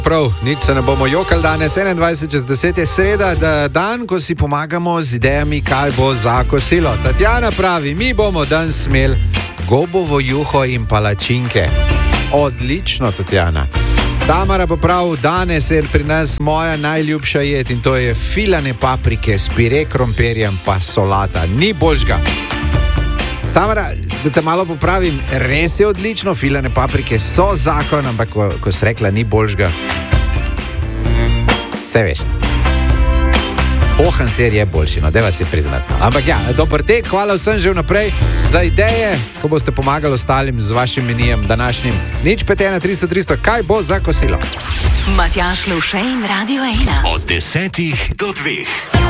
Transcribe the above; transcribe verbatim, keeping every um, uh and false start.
Prav, nič se ne bomo jokali danes, enaindvajset čez deset je sreda, da dan, ko si pomagamo z idejami, kaj bo za kosilo. Tatjana pravi, mi bomo danes imeli gobovo juho in palačinke. Odlično, Tatjana. Tamara pa prav, danes je pri nas moja najljubša jed in to je filane paprike s pire krompirjem pa solata. Ni boljšega. Tamara, da te malo popravim, res je odlično, filane paprike so zakon, ampak ko, ko si rekla, ni boljšega. Vse veš. Ohan ser je boljši, no, deva si priznati. Ampak ja, dober tek, hvala vsem že vnaprej za ideje, ko boste pomagali ostalim z vašim menijem današnjim. Nič pet ena tristo tristo, kaj bo za kosilo? Matjaž Lovše in Radio ena. Od desetih do dveh.